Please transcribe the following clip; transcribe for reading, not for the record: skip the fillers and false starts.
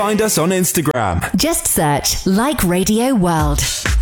find us on Instagram. Just search Like Radio World.